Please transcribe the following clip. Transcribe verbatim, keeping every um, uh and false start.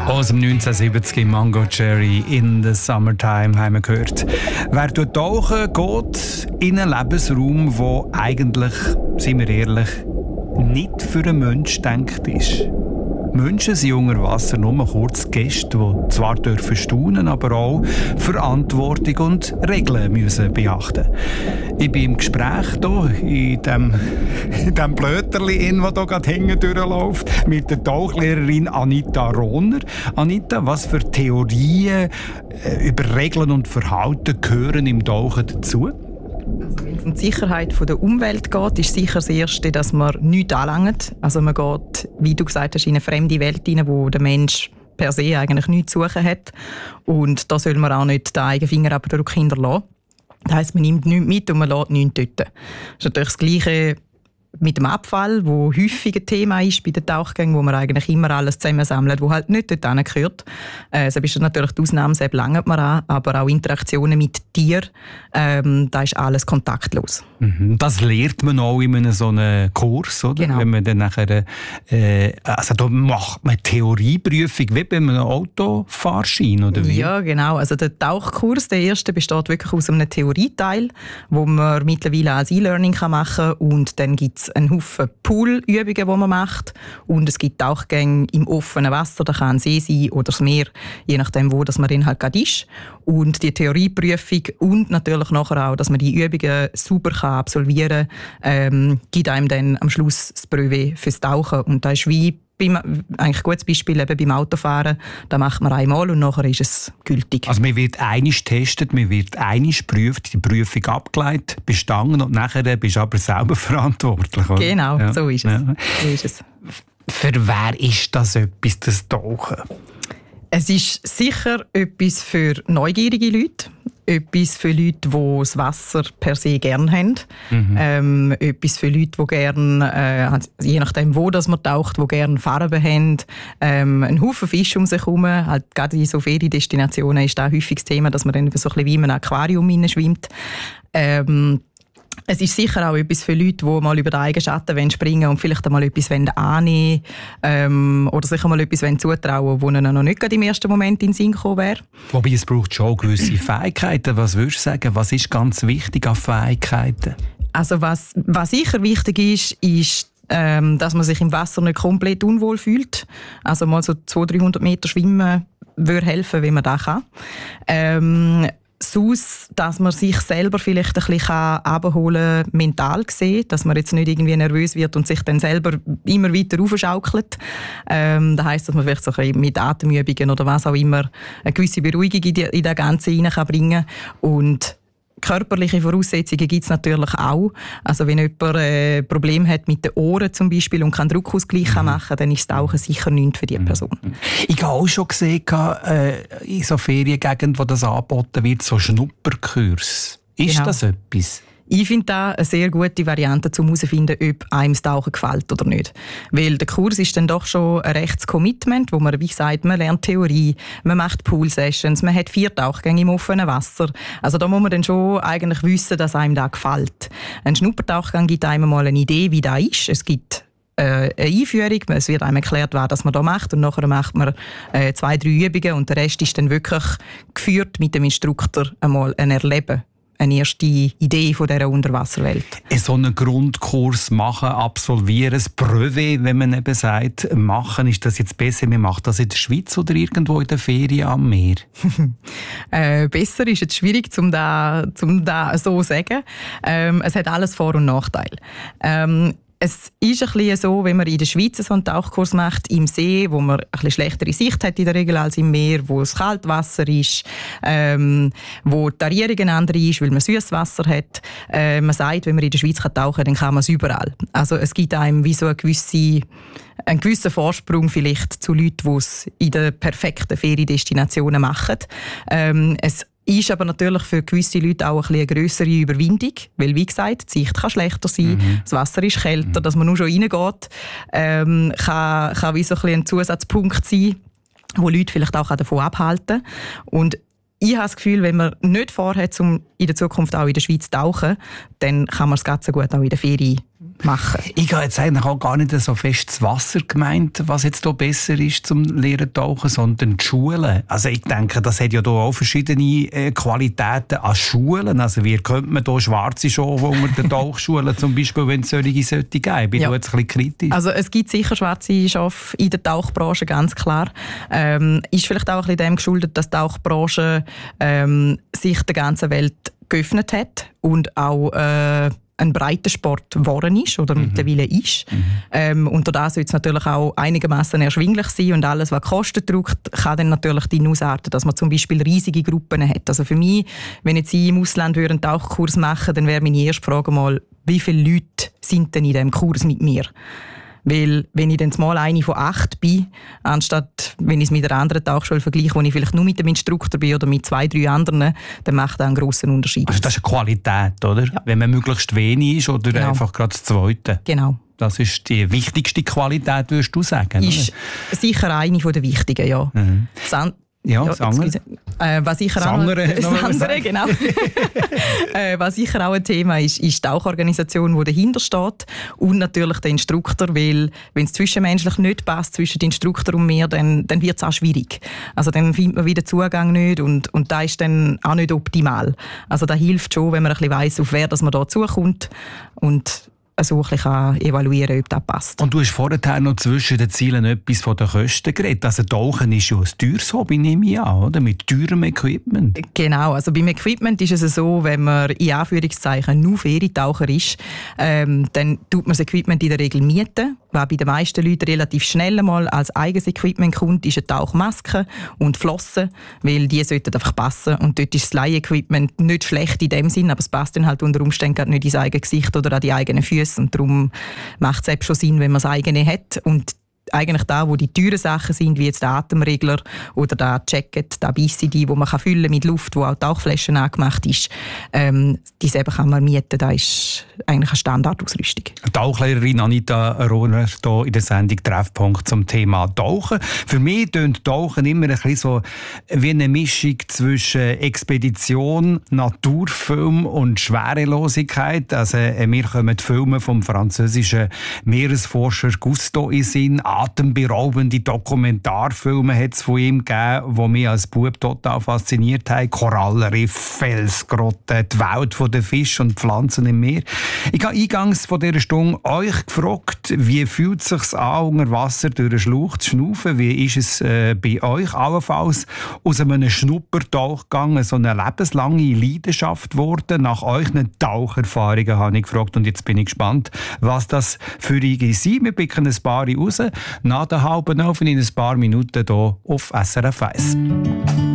Aus dem neunzehnhundertsiebzig Mango Cherry in the Summertime haben wir gehört. Wer durch Tauchen geht in einen Lebensraum, der eigentlich, seien wir ehrlich, nicht für einen Menschen gedacht ist. Menschen sind unter Wasser nur kurz Gäste, die zwar dürfen staunen, aber auch Verantwortung und Regeln müssen beachten. Ich bin im Gespräch hier, in dem, in dem Blöterli, das hier gerade hinten durchläuft, mit der Tauchlehrerin Anita Rohner. Anita, was für Theorien äh, über Regeln und Verhalten gehören im Tauchen dazu? Also wenn es um die Sicherheit der Umwelt geht, ist sicher das Erste, dass man nichts anlangt. Also man geht, wie du gesagt hast, in eine fremde Welt hinein, wo der Mensch per se eigentlich nichts zu suchen hat. Und da soll man auch nicht den eigenen Fingerabdruck hinterlassen. Das heisst, man nimmt nichts mit und man lässt nichts dort. Das ist natürlich das Gleiche mit dem Abfall, wo häufig ein Thema ist bei den Tauchgängen, wo man eigentlich immer alles zusammensammelt, wo halt nicht dort hingehört. Äh, so ist natürlich die Ausnahme, selbst langt man an, aber auch Interaktionen mit Tieren, ähm, da ist alles kontaktlos. Mhm. Das lernt man auch in einem so einem Kurs, oder? Genau. Wenn man dann nachher, äh, also da macht man Theorieprüfung wie bei einem Autofahrschein, oder wie? Ja, genau. Also der Tauchkurs, der erste, besteht wirklich aus einem Theorieteil, wo man mittlerweile als E-Learning machen kann, und dann gibt es einen Haufen Poolübungen, die man macht, und es gibt Tauchgänge im offenen Wasser, da kann ein See sein oder das Meer, je nachdem, wo das man dann halt gerade ist. Und die Theorieprüfung und natürlich nachher auch, dass man die Übungen super kann absolvieren kann, ähm, gibt einem dann am Schluss das Brevet fürs Tauchen. Und das ist wie beim, eigentlich ein gutes Beispiel eben beim Autofahren. Da macht man einmal und nachher ist es gültig. Also man wird einmal getestet, man wird einmal geprüft, die Prüfung abgeleitet, bestanden, und nachher bist du aber selber verantwortlich. Oder? Genau, ja. so ist es. Ja. So ist es. Für wer ist das etwas, das Tauchen? Es ist sicher etwas für neugierige Leute. Etwas für Leute, die das Wasser per se gerne haben. Mhm. Ähm, etwas für Leute, die gerne, äh, je nachdem, wo das man taucht, die gerne Farben haben. Ähm, ein Haufen Fische um sich herum. Halt, gerade in so Feriendestinationen ist das häufig das Thema, dass man dann so ein bisschen wie in einem Aquarium hineinschwimmt. Ähm, Es ist sicher auch etwas für Leute, die mal über den eigenen Schatten springen wollen und vielleicht einmal etwas annehmen wollen, ähm, oder sich einmal etwas zutrauen wollen, wo ihnen noch nicht im ersten Moment in den Sinn gekommen wäre. Wobei, es braucht schon gewisse Fähigkeiten. Was würdest du sagen, was ist ganz wichtig an Fähigkeiten? Also was, was sicher wichtig ist, ist, ähm, dass man sich im Wasser nicht komplett unwohl fühlt. Also mal so zweihundert, dreihundert Meter schwimmen würde helfen, wenn man das kann. Ähm, Sonst, dass man sich selber vielleicht ein bisschen abholen kann, mental gesehen, dass man jetzt nicht irgendwie nervös wird und sich dann selber immer weiter aufschaukelt. Ähm, das heisst, dass man vielleicht so ein bisschen mit Atemübungen oder was auch immer eine gewisse Beruhigung in, die, in das Ganze hinein kann bringen kann. Und körperliche Voraussetzungen gibt es natürlich auch. Also wenn jemand ein Problem hat mit den Ohren zum Beispiel und keinen Druckausgleich mhm. machen kann, dann ist das Tauchen sicher nichts für diese Person. Ich habe auch schon gesehen, äh, in so Feriengegenden, wo das angeboten wird, so Schnupperkurs. Ist genau. das etwas? Ich finde das eine sehr gute Variante, um herauszufinden, ob einem das Tauchen gefällt oder nicht. Weil der Kurs ist dann doch schon ein rechtes Commitment, wo man, wie gesagt, man lernt Theorie, man macht Pool-Sessions, man hat vier Tauchgänge im offenen Wasser. Also da muss man dann schon eigentlich wissen, dass einem das gefällt. Ein Schnuppertauchgang gibt einem mal eine Idee, wie das ist. Es gibt äh, eine Einführung, es wird einem erklärt, was man da macht, und nachher macht man äh, zwei, drei Übungen und der Rest ist dann wirklich geführt mit dem Instruktor einmal ein Erleben. Eine erste Idee von dieser Unterwasserwelt. So einen Grundkurs machen, absolvieren, das Brevet, wenn man eben sagt, machen, ist das jetzt besser, man macht das in der Schweiz oder irgendwo in der Ferien am Meer? äh, besser ist jetzt schwierig, um das um da so zu sagen. Ähm, es hat alles Vor- und Nachteile. Ähm, Es ist ein bisschen so, wenn man in der Schweiz so einen Tauchkurs macht, im See, wo man ein bisschen schlechtere Sicht hat in der Regel als im Meer, wo es Kaltwasser ist, ähm, wo die Tarierung eine andere ist, weil man süßes Wasser hat. Äh, man sagt, wenn man in der Schweiz tauchen kann, dann kann man es überall. Also es gibt einem wie so eine gewisse, einen gewissen Vorsprung vielleicht zu Leuten, die es in den perfekten Feriendestinationen machen. Ähm, es ist aber natürlich für gewisse Leute auch ein eine grössere Überwindung, weil, wie gesagt, die Sicht kann schlechter sein, mhm. das Wasser ist kälter, mhm. dass man nur schon reingeht, ähm, kann, kann wie so ein, ein Zusatzpunkt sein, wo Leute vielleicht auch davon abhalten. Und ich habe das Gefühl, wenn man nicht vorhat, um in der Zukunft auch in der Schweiz zu tauchen, dann kann man es ganz so gut auch in der Ferie machen. Ich habe jetzt eigentlich auch gar nicht so fest das Wasser gemeint, was jetzt hier besser ist zum Lehren tauchen, sondern die Schulen. Also ich denke, das hat ja hier auch verschiedene äh, Qualitäten an Schulen. Also wie könnte man hier schwarze Schafe unter den Tauchschulen zum Beispiel, wenn es solche sollte geben? Ich bin ja. jetzt ein bisschen kritisch. Also es gibt sicher schwarze Schafe in der Tauchbranche, ganz klar. Ähm, ist vielleicht auch ein bisschen dem geschuldet, dass die Tauchbranche ähm, sich der ganzen Welt geöffnet hat und auch äh, ein breiter Sport geworden ist oder mhm. mittlerweile ist. Mhm. Ähm, und da sollte es natürlich auch einigermaßen erschwinglich sein und alles, was Kosten drückt, kann dann natürlich die ausarten, dass man zum Beispiel riesige Gruppen hat. Also für mich, wenn jetzt ich im Ausland einen Tauchkurs machen würde, dann wäre meine erste Frage mal, wie viele Leute sind denn in diesem Kurs mit mir? Weil, wenn ich dann mal eine von acht bin, anstatt wenn ich es mit einer anderen Tauchschule vergleiche, wo ich vielleicht nur mit dem Instruktor bin oder mit zwei, drei anderen, dann macht das einen grossen Unterschied. Also das ist eine Qualität, oder? Ja. Wenn man möglichst wenig ist oder genau. einfach gerade das Zweite. Genau. Das ist die wichtigste Qualität, würdest du sagen? Ist oder? Sicher eine der wichtigen, ja. Mhm. Ja, das andere. Äh, was sicher das auch andere, das andere genau. äh, was sicher auch ein Thema ist, ist die Tauchorganisation, die dahinter steht und natürlich der Instruktor, weil wenn es zwischenmenschlich nicht passt zwischen dem Instruktor und mir, dann, dann wird es auch schwierig. Also dann findet man wieder Zugang nicht und, und das ist dann auch nicht optimal. Also da hilft schon, wenn man ein bisschen weiss, auf wer dass man da zukommt und so ein bisschen evaluieren, ob das passt. Und du hast vorher noch zwischen den Zielen etwas von den Kosten geredet. Also Tauchen ist ja ein teures Hobby, nehme ich an, oder? Mit teurem Equipment. Genau, also beim Equipment ist es so, wenn man in Anführungszeichen nur Ferientaucher ist, ähm, dann tut man das Equipment in der Regel mieten. Was bei den meisten Leuten relativ schnell mal als eigenes Equipment kommt, ist eine Tauchmaske und Flossen, weil die sollten einfach passen. Und dort ist das Leih-Equipment nicht schlecht in dem Sinn, aber es passt dann halt unter Umständen nicht ins eigene Gesicht oder an die eigenen Füße. Und darum macht es eben schon Sinn, wenn man das eigene hat. Und eigentlich da, wo die teuren Sachen sind, wie jetzt der Atemregler oder der Jacket, der B C D, wo man kann füllen mit Luft, wo auch Tauchflaschen angemacht ist, ähm, die selber kann man mieten. Das ist eigentlich eine Standardausrüstung. Tauchlehrerin Anita Rohner hier in der Sendung Treffpunkt zum Thema Tauchen. Für mich tönt Tauchen immer ein bisschen so wie eine Mischung zwischen Expedition, Naturfilm und Schwerelosigkeit. Also mir kommen die Filme vom französischen Meeresforscher Gusteau in Sinn. Atemberaubende Dokumentarfilme hat es von ihm gegeben, die mich als Bub total fasziniert haben. Korallenriff, Felsgrotten, die Welt der Fische und Pflanzen im Meer. Ich habe eingangs von dieser Stunde euch gefragt, wie fühlt es sich an, unter Wasser durch einen Schlauch zu schnaufen? Wie ist es äh, bei euch allenfalls aus einem Schnuppertauchgang so eine lebenslange Leidenschaft geworden? Nach euren Taucherfahrungen habe ich gefragt und jetzt bin ich gespannt, was das für euch sind. Wir picken ein paar raus. Nach der halben Elf in ein paar Minuten hier auf S R F eins.